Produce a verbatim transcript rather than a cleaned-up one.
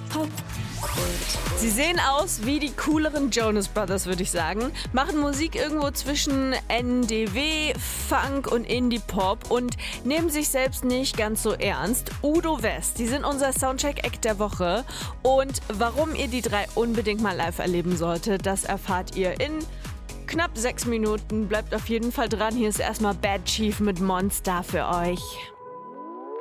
Popkult. Sie sehen aus wie die cooleren Jonas Brothers, würde ich sagen. Machen Musik irgendwo zwischen N D W, Funk und Indie-Pop und nehmen sich selbst nicht ganz so ernst. Udo West, die sind unser Soundcheck-Act der Woche. Und warum ihr die drei unbedingt mal live erleben solltet, das erfahrt ihr in knapp sechs Minuten. Bleibt auf jeden Fall dran. Hier ist erstmal Bad Chief mit Monster für euch.